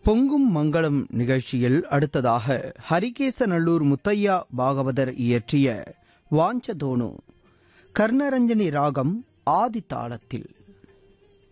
பொங்கும் மங்களம் நிகழ்ச்சியில் அடுத்ததாக ஹரிகேசநல்லூர் முத்தையா பாகவதர் இயற்றிய வாஞ்சதோனு கர்ணரஞ்சனி ராகம் ஆதி தாளத்தில்.